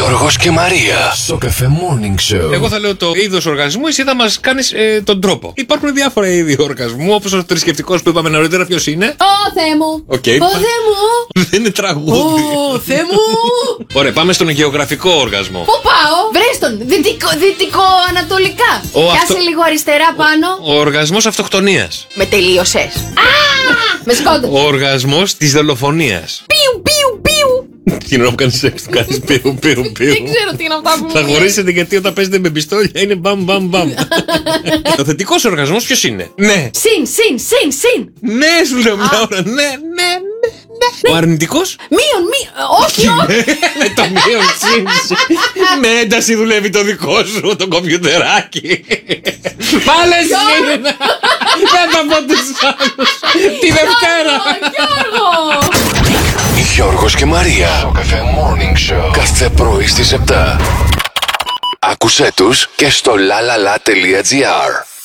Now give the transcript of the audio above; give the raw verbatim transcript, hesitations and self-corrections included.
Γιώργος και Μαρία στο Cafe Morning Show. Εγώ θα λέω το είδος οργασμού, εσύ θα μας κάνεις ε, τον τρόπο. Υπάρχουν διάφορα είδη οργασμού, όπως ο θρησκευτικός που είπαμε νωρίτερα. Ποιος είναι? Ω Θεέ μου! Okay. Ω Θεέ μου! Δεν είναι τραγούδι. Ω Θεέ μου! Ωραία, πάμε στον γεωγραφικό οργασμό. Πού πάω? Βρες τον! Δυτικό, δυτικό-ανατολικά. Ο Πιάσε αυτο- λίγο αριστερά πάνω. Ο οργασμός αυτοκτονίας. Με τελείωσες. Α! Με σκόντο. Ο οργασμός της δολοφονίας. Πιου, πιου, πιου. Την ώρα που κάνεις σεξ, του κάνεις πιου, πιου, πιου. Δεν ξέρω τι είναι αυτά που μου Θα λες. χωρίσετε γιατί όταν παίζετε με πιστόλια είναι μπαμ μπαμ μπαμ. Ο θετικός οργασμός ποιος είναι? Ναι. Συν, συν, συν, συν. Ναι, σου λέω μια ώρα. Ναι, ναι, ναι. Ο αρνητικός? Μείον, μείον. Όχι, όχι. Με το μείον σύν. Με ένταση δουλεύει το δικό σου το κομπιουτεράκι. Πάλε συν. Δεν θα πω τους άλλους. Τη Δευτέρα. Γιώργο! Γιώργος και Μαρία στο Cafe Morning Show. Κάθε πρωί στις επτά. Άκουσέ τους και στο lalala.gr.